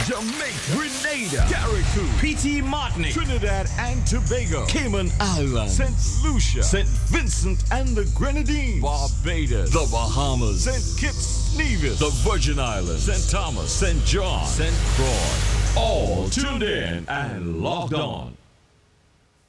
Jamaica, Grenada, Carriacou, P.T. Martinique, Trinidad and Tobago, Cayman Islands, St. Lucia, St. Vincent and the Grenadines, Barbados, the Bahamas, St. Kitts, Nevis, the Virgin Islands, St. Thomas, St. John, St. Croix. All tuned in and logged on.